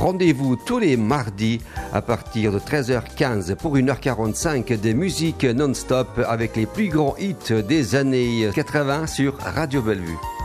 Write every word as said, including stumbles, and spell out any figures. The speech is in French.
Rendez-vous tous les mardis à partir de treize heures quinze pour une heure quarante-cinq de musique non-stop avec les plus grands hits des années quatre-vingts sur Radio Bellevue.